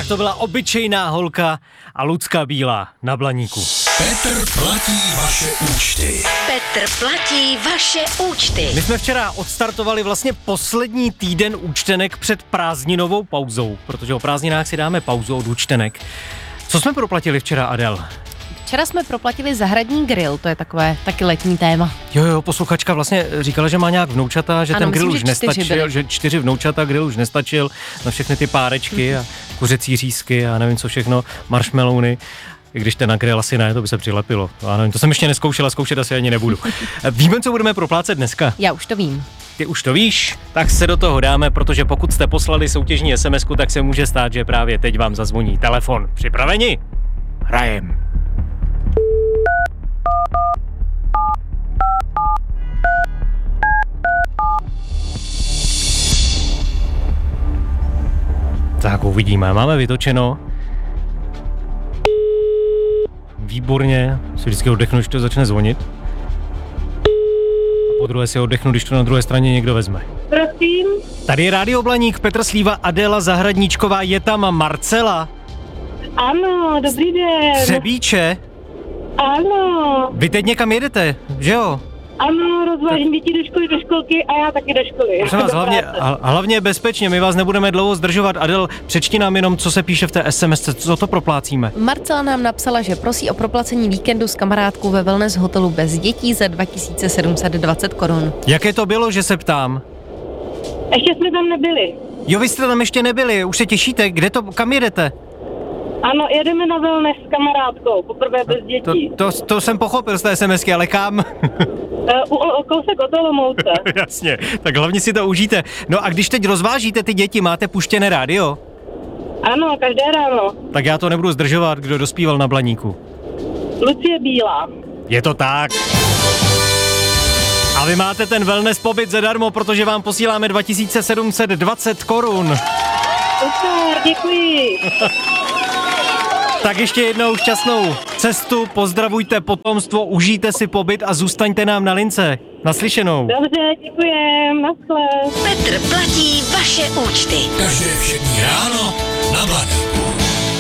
Tak to byla obyčejná holka a Lucka Bílá na Blaníku. Petr platí vaše účty. Petr platí vaše účty. My jsme včera odstartovali vlastně poslední týden účtenek před prázdninovou pauzou, protože o prázdninách si dáme pauzu od účtenek. Co jsme proplatili včera, Adel? Včera jsme proplatili zahradní grill, to je takové taky letní téma. Jo, posluchačka vlastně říkala, že má nějak vnoučata, že ano, ten grill myslím, už nestačil, že 4 vnoučata grill už nestačil na všechny ty párečky a kuřecí řízky a nevím co všechno, marshmallowny. I když ten na grill asi ne, to by se přilepilo. Já nevím, to jsem ještě neskoušela, zkoušet asi ani nebudu. Víme, co budeme proplácet dneska? Já už to vím. Ty už to víš, tak se do toho dáme, protože pokud jste poslali soutěžní SMS-ku, tak se může stát, že právě teď vám zazvoní telefon. Připraveni? Hrajem. Tak uvidíme, máme vytočeno. Výborně, si vždycky oddechnu, když to začne zvonit. A po druhé si oddechnu, když to na druhé straně někdo vezme. Prosím? Tady je Rádio Blaník, Petr Slíva, Adéla Zahradníčková, je tam Marcela. Ano, dobrý den. Třebíče. Ano, Vy teď někam jedete, že jo? ano, rozvážím děti do školy, do školky a já taky do školy. Prosím vás, Do práce. hlavně bezpečně, my vás nebudeme dlouho zdržovat. Adel, přečti nám jenom, co se píše v té SMS, co to proplácíme. Marcela nám napsala, že prosí o proplacení víkendu s kamarádkou ve wellness hotelu bez dětí za 2720 korun. Jaké to bylo, že se ptám? Ještě jsme tam nebyli. Jo, vy jste tam ještě nebyli, už se těšíte, kam jedete? Ano, jedeme na wellness s kamarádkou, poprvé bez dětí. To jsem pochopil z té SMSky, ale kam? Kousek od Olomouce. Jasně, tak hlavně si to užijte. No a když teď rozvážíte ty děti, máte puštěné rádio? Ano, každé ráno. Tak já to nebudu zdržovat, kdo dospíval na Blaníku. Lucie Bílá. Je to tak. A vy máte ten wellness pobyt zadarmo, protože vám posíláme 2720 korun. Super, děkuji. Tak ještě jednou šťastnou cestu, pozdravujte potomstvo, užijte si pobyt a zůstaňte nám na lince. Naslyšenou. Dobře, děkujem, naschle. Petr platí vaše účty. Každé všední ráno na Blaníku.